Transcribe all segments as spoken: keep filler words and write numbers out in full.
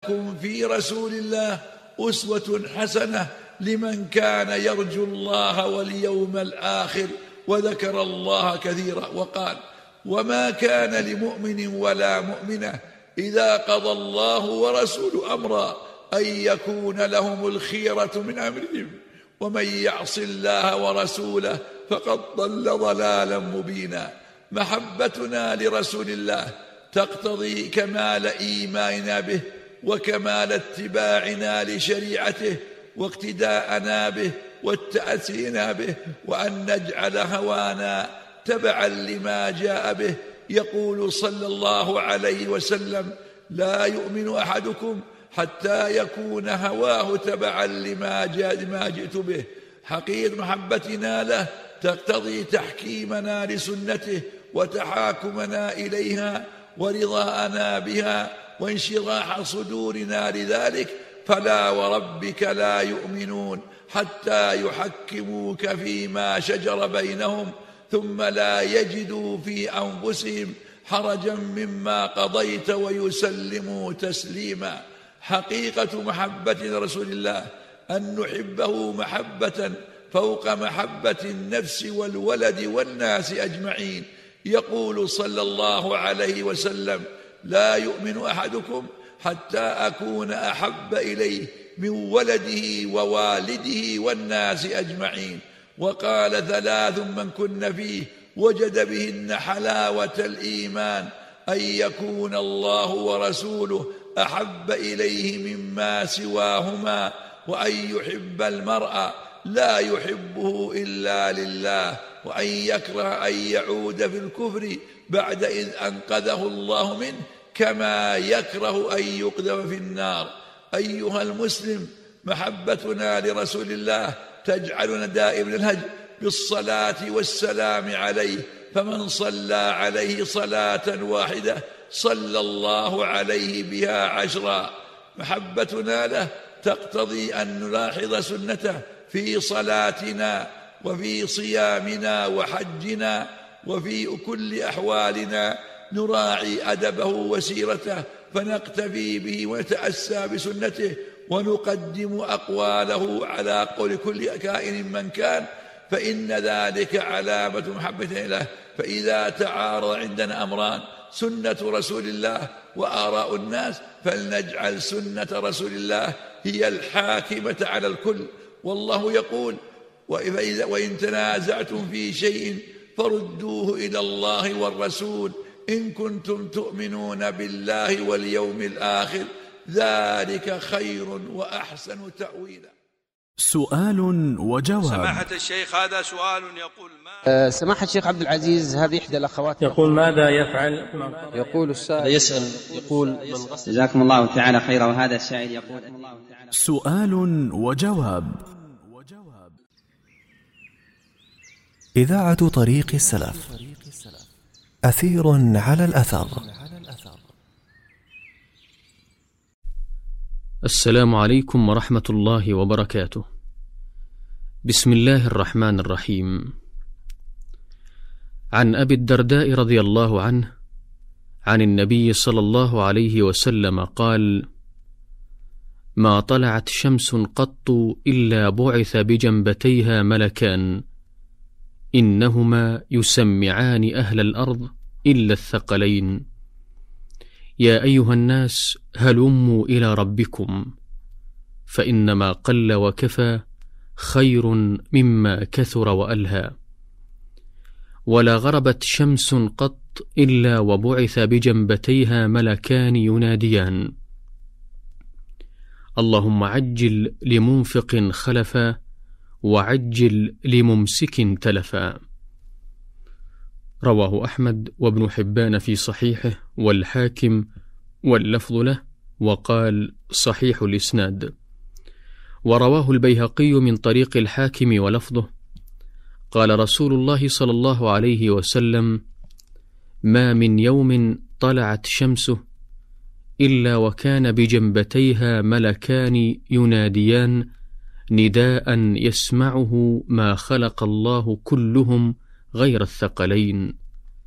لكم في رسول الله أسوة حسنة لمن كان يرجو الله واليوم الآخر وذكر الله كثيرا. وقال: وما كان لمؤمن ولا مؤمنة إذا قضى الله ورسوله أمرا أن يكون لهم الخيرة من أمرهم ومن يعص الله ورسوله فقد ضل ضلالا مبينا. محبتنا لرسول الله تقتضي كمال إيماننا به وكمال اتباعنا لشريعته واقتداءنا به والتأسينا به، وأن نجعل هوانا تبعا لما جاء به. يقول صلى الله عليه وسلم: لا يؤمن أحدكم حتى يكون هواه تبعا لما جاء ما جئت به. حقيقة محبتنا له تقتضي تحكيمنا لسنته وتحاكمنا إليها ورضاءنا بها وانشراح صدورنا لذلك. فلا وربك لا يؤمنون حتى يحكموك فيما شجر بينهم ثم لا يجدوا في أنفسهم حرجا مما قضيت ويسلموا تسليما. حقيقة محبة رسول الله أن نحبه محبة فوق محبة النفس والولد والناس أجمعين. يقول صلى الله عليه وسلم: لا يؤمن أحدكم حتى أكون أحب إليه من ولده ووالده والناس أجمعين. وقال: ثلاث من كن فيه وجد بهن حلاوة الإيمان: أن يكون الله ورسوله أحب إليه مما سواهما، وأن يحب المرء لا يحبه إلا لله، وأن يكره أن يعود في الكفر بعد إذ أنقذه الله منه كما يكره أن يقذف في النار. أيها المسلم، محبتنا لرسول الله تجعلنا دائما الهج بالصلاة والسلام عليه، فمن صلى عليه صلاة واحدة صلى الله عليه بها عشرا. محبتنا له تقتضي أن نلاحظ سنته في صلاتنا وفي صيامنا وحجنا وفي كل أحوالنا، نراعي أدبه وسيرته فنقتفي به ونتأسى بسنته ونقدم أقواله على قول كل كائن من كان، فإن ذلك علامة محبة له. فإذا تعارض عندنا أمران: سنة رسول الله وآراء الناس، فلنجعل سنة رسول الله هي الحاكمة على الكل. والله يقول: وإن تنازعتم في شيء فردوه إلى الله والرسول إن كنتم تؤمنون بالله واليوم الآخر، ذلك خير وأحسن تأويلا. سؤال وجواب. سماحة الشيخ، هذا سؤال يقول: ما أه سماحة الشيخ عبد العزيز، هذه إحدى الأخوات يقول: ماذا يفعل؟ يقول السائل يسأل يقول: جزاكم الله تعالى خيرا. وهذا السائل يقول: سؤال وجواب. إذاعة طريق السلف، أثير على الأثر. السلام عليكم ورحمة الله وبركاته. بسم الله الرحمن الرحيم. عن أبي الدرداء رضي الله عنه عن النبي صلى الله عليه وسلم قال: ما طلعت شمس قط إلا بعث بجنبتيها ملكان، إنهما يسمعان أهل الأرض إلا الثقلين: يا أيها الناس هلموا إلى ربكم، فإنما قل وكفى خير مما كثر وألهى. ولا غربت شمس قط إلا وبعث بجنبتيها ملكان يناديان: اللهم عجل لمنفق خلفا وعجل لممسك تلفا. رواه أحمد وابن حبان في صحيحه والحاكم واللفظ له، وقال: صحيح الإسناد. ورواه البيهقي من طريق الحاكم ولفظه: قال رسول الله صلى الله عليه وسلم: ما من يوم طلعت شمسه إلا وكان بجنبتيها ملكان يناديان نداء يسمعه ما خلق الله كلهم غير الثقلين: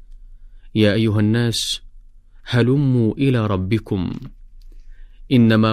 يا أيها الناس هلموا إلى ربكم، إنما